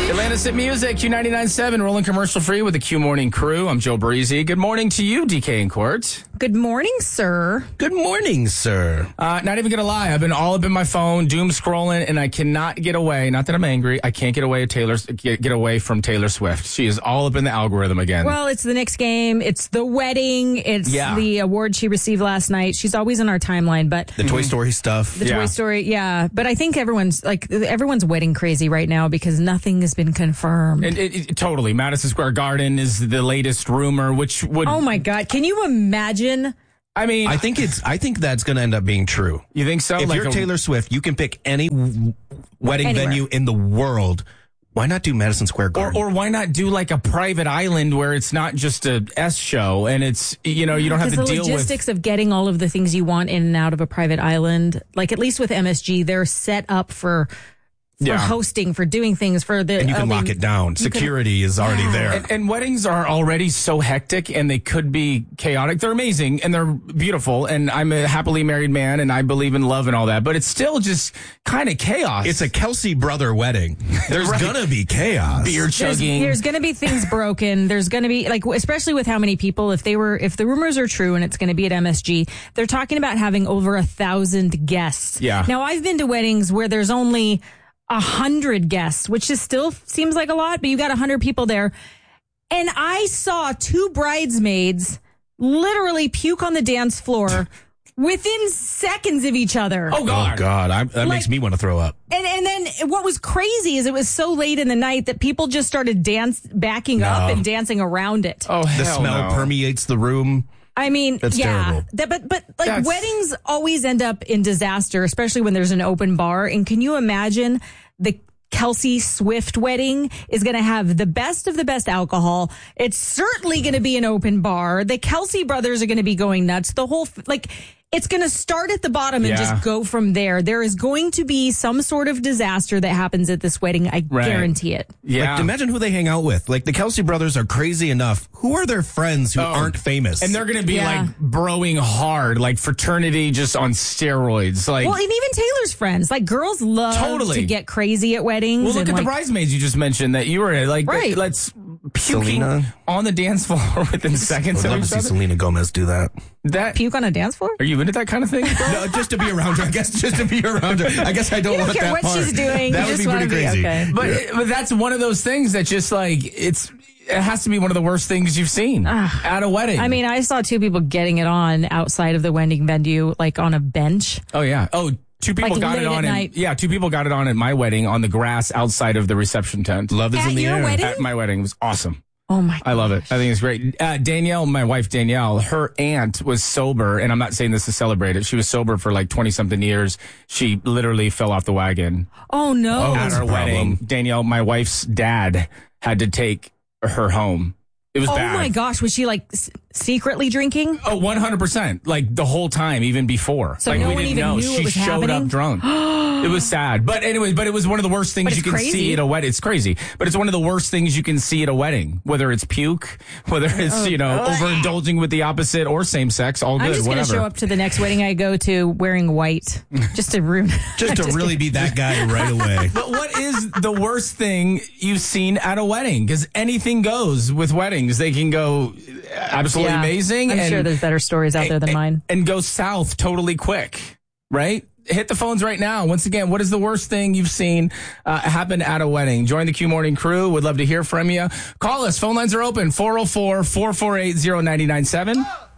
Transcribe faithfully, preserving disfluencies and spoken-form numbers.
Atlantis at Music, Q ninety-nine point seven, rolling commercial free with the Q Morning Crew. I'm Joe Breezy. Good morning to you, D K and Court. Good morning, sir. Good morning, sir. Uh, not even going to lie. I've been all up in my phone, doom scrolling, and I cannot get away. Not that I'm angry. I can't get away Taylor, get, get away from Taylor Swift. She is all up in the algorithm again. Well, it's the Knicks game. It's the wedding. It's Yeah. the award she received last night. She's always in our timeline, but The Toy Story stuff. the Yeah. Toy Story, yeah. But I think everyone's like everyone's wedding crazy right now because nothing has been confirmed. And it, it, totally. Madison Square Garden is the latest rumor, which would... Oh, my God. Can you imagine? I mean... I think it's. I think that's going to end up being true. You think so? If Like you're a- Taylor Swift, you can pick any w- wedding Anywhere. venue in the world. Why not do Madison Square Or, Garden? or why not do like a private island where it's not just a S show and it's, you know, you don't have to Because the deal with... logistics of getting all of the things you want in and out of a private island, like at least with M S G, they're set up for... For Yeah. hosting, for doing things, for the... and you can uh, lock they- it down. Security is already there. And, and weddings are already so hectic and they could be chaotic. They're amazing and they're beautiful. And I'm a happily married man and I believe in love and all that. But it's still just kind of chaos. It's a Kelsey brother wedding. There's Right. gonna be chaos. beer There's, chugging. there's going to be things broken. There's going to be like, especially with how many people, if they were, if the rumors are true and it's going to be at M S G, they're talking about having over a thousand guests. Yeah. Now I've been to weddings where there's only a hundred guests, which is still seems like a lot, but you got a hundred people there. And I saw two bridesmaids literally puke on the dance floor within seconds of each other. Oh, Oh God. God, I, that Like- makes me want to throw up. And and then what was crazy is it was so late in the night that people just started dance backing up No. and dancing around it. Oh, The hell smell no. permeates the room. I mean, That's yeah, terrible. That- but but like That's- weddings always end up in disaster, especially when there's an open bar. And can you imagine the Kelsey Swift wedding is going to have the best of the best alcohol. It's certainly going to be an open bar. The Kelsey brothers are going to be going nuts. The whole, f- like, it's going to start at the bottom and Yeah. just go from there. There is going to be some sort of disaster that happens at this wedding. I Right. guarantee it. Yeah. Like, imagine who they hang out with. Like, the Kelsey brothers are crazy enough. Who are their friends who Oh. aren't famous? And they're going to be Yeah. like broing hard, like fraternity just on steroids. Like, Well, and even Taylor's friends, like girls love Totally. to get crazy at weddings. well, look and at like, the bridesmaids you just mentioned that you were in. Like, Right. let's puking Selena. on the dance floor within seconds I'd of love to each see other. Selena Gomez do that. That, puke on a dance floor. are you into that kind of thing? No, just to be around her. I guess just to be around her. I guess I don't, You don't want care that what part. she's doing. That you would just be want pretty to crazy. be okay. But but that's one of those things that just like it's it has to be one of the worst things you've seen at a wedding. I mean, I saw two people getting it on outside of the wedding venue, like on a bench. oh yeah, oh two people Like got late it at on. night. At, yeah, two people got it on at my wedding on the grass outside of the reception tent. Love is At in the your air. wedding? At my wedding, it was awesome. Oh my! I love it. I think it's great. Uh, Danielle, my wife Danielle, her aunt was sober, and I'm not saying this to celebrate it. She was sober for like twenty something years. She literally fell off the wagon Oh no! Oh, at that's our a problem. wedding. Danielle, my wife's dad, had to take her home. It was Oh bad. my gosh! Was she like s- secretly drinking? Oh, one hundred percent. Like the whole time, even before. So like no we one didn't even know. knew She it was showed happening? up drunk. It was sad. But anyway, but it was one of the worst things But you it's can crazy. see at a wedding. It's crazy. But it's one of the worst things you can see at a wedding. Whether it's puke, whether it's, you know, overindulging with the opposite or same sex, all good, I'm just going to whatever. show up to the next wedding I go to wearing white, just to ruin. Just to really be that guy right away. But what is the worst thing you've seen at a wedding? Because anything goes with weddings. They can go absolutely Yeah. amazing. I'm and, sure there's better stories out there than and, mine. And go south totally quick, right? Hit the phones right now. Once again, what is the worst thing you've seen uh, happen at a wedding? Join the Q Morning Crew. Would love to hear from you. Call us. Phone lines are open. four oh four, four four eight, oh nine nine seven.